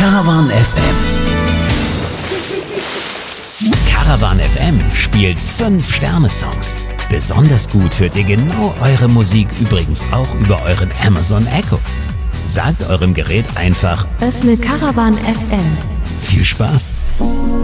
Caravan FM. Caravan FM spielt 5-Sterne-Songs. Besonders gut hört ihr genau eure Musik übrigens auch über euren Amazon Echo. Sagt eurem Gerät einfach: Öffne Caravan FM. Viel Spaß!